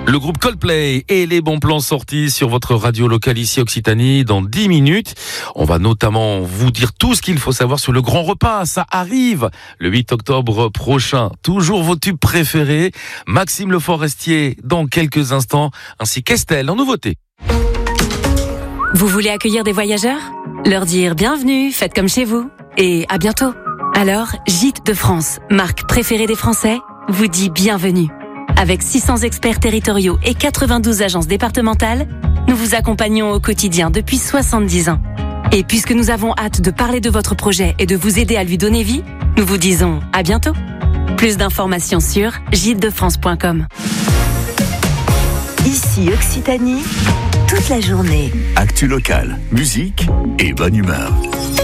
Le groupe Coldplay et les bons plans sortis sur votre radio locale ici Occitanie dans 10 minutes. On va notamment vous dire tout ce qu'il faut savoir sur le grand repas. Ça arrive le 8 octobre prochain. Toujours vos tubes préférés. Maxime Le Forestier dans quelques instants, ainsi qu'Estelle en nouveauté. Vous voulez accueillir des voyageurs ? Leur dire bienvenue, faites comme chez vous. Et à bientôt. Alors, Gîtes de France, marque préférée des Français, vous dit bienvenue. Avec 600 experts territoriaux et 92 agences départementales, nous vous accompagnons au quotidien depuis 70 ans. Et puisque nous avons hâte de parler de votre projet et de vous aider à lui donner vie, nous vous disons à bientôt. Plus d'informations sur gîtesdefrance.com. Ici Occitanie, toute la journée. Actu locale, musique et bonne humeur.